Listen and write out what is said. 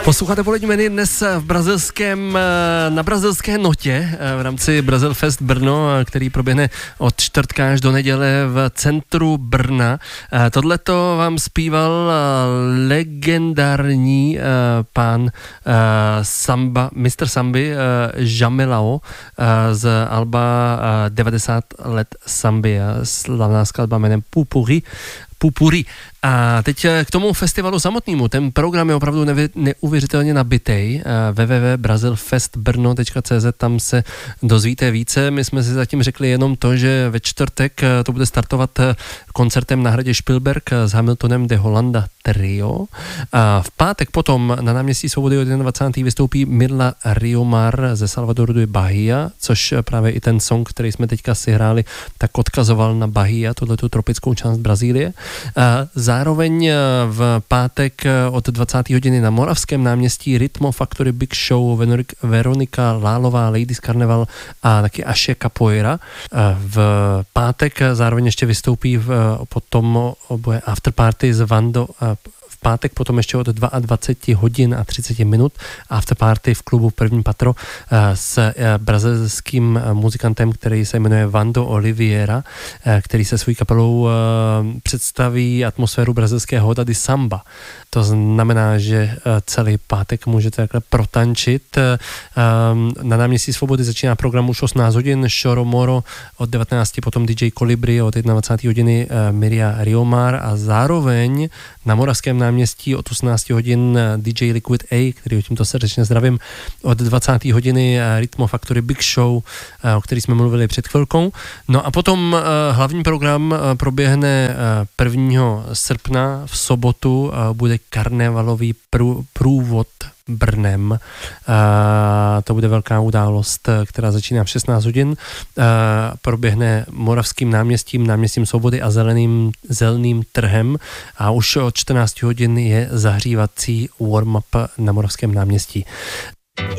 Posloucháte Polední menu dnes na brazilské notě v rámci Brazil Fest Brno, který proběhne od čtvrtka až do neděle v centru Brna. Tohleto vám zpíval legendární pán Mr. Samby Jamelao z alba 90 let Samby, slavná skladba jménem Pupuri. A teď k tomu festivalu samotnému. Ten program je opravdu neuvěřitelně nabitej. www.brazilfestbrno.cz, tam se dozvíte více. My jsme si zatím řekli jenom to, že ve čtvrtek to bude startovat koncertem na hradě Spielberg s Hamiltonem de Hollanda Trio. A v pátek potom na náměstí Svobody od 21. vystoupí Mirla Riomar ze Salvadoru de Bahia, což právě i ten song, který jsme teďka si hráli, tak odkazoval na Bahia, tuhletu tropickou část Brazílie. Zároveň v pátek od 20. hodiny na Moravském náměstí Rytmo Factory Big Show, Veronika Lálová, Ladies Carnival a taky Ashe Capoeira. V pátek zároveň ještě vystoupí potom oboje afterparty z Vando. V pátek potom ještě od 22 hodin a 30 minut afterparty v klubu První patro s brazilským muzikantem, který se jmenuje Vando Oliveira, který se svou kapelou představí atmosféru brazilského Roda de Samba. To znamená, že celý pátek můžete takhle protančit. Na náměstí Svobody začíná program už 18 hodin, Choro Moro od 19, potom DJ Colibri od 21 hodiny Mirla Riomar a zároveň na Moravském náměstí od 18 hodin DJ Liquid A, který tímto srdečně zdravím, od 20 hodiny Rytmo Factory Big Show, o který jsme mluvili před chvilkou. No a potom hlavní program proběhne 1. srpna v sobotu, bude karnevalový průvod Brnem. To bude velká událost, která začíná v 16 hodin. Proběhne Moravským náměstím Svobody a zeleným trhem a už od 14 hodin je zahřívací warm-up na Moravském náměstí.